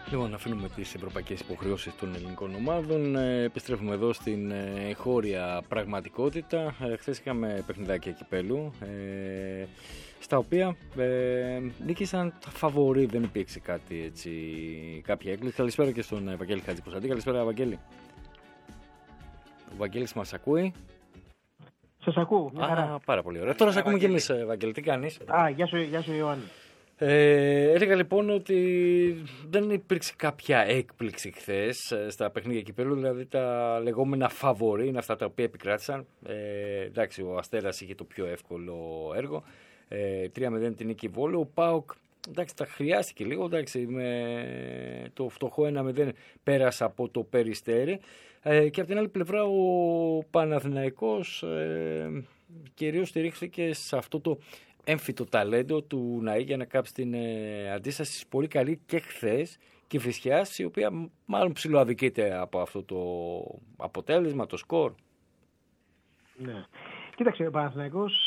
Λοιπόν, αφήνουμε τις ευρωπαϊκές υποχρεώσεις των ελληνικών ομάδων. Επιστρέφουμε εδώ στην χώρια πραγματικότητα. Χθες είχαμε παιχνιδάκια κυπέλου, στα οποία νίκησαν τα φαβορί. Δεν υπήρξε κάτι έτσι, κάποια έκπληξη. Καλησπέρα και στον Βαγγέλη Χατζικοσταντή. Καλησπέρα, Βαγγέλη. Ο Βαγγέλης μας ακούει? Σας ακούω. Πάρα πολύ ωραία. Τώρα σε ακούμε και εμείς, Βαγγέλη. Τι κάνεις? Γεια σου Ιωάννη. Έλεγα λοιπόν ότι δεν υπήρξε κάποια έκπληξη χθες στα παιχνίδια κυπέλλου, δηλαδή τα λεγόμενα φαβορί είναι αυτά τα οποία επικράτησαν. Εντάξει, ο Αστέρας είχε το πιο εύκολο έργο, 3-0 την νίκη Βόλου. Ο ΠΑΟΚ, εντάξει, τα χρειάστηκε λίγο, εντάξει, με το φτωχό 1-0 πέρασε από το Περιστέρι. Και από την άλλη πλευρά ο Παναθηναϊκός κυρίως στηρίχθηκε σε αυτό το έμφυτο ταλέντο του Ναή για να κάψει την αντίσταση πολύ καλή και χθες και Φυσιάς, η οποία μάλλον ψιλοαδικείται από αυτό το αποτέλεσμα, το σκορ. Ναι. Κοίταξε, ο Παναθηναϊκός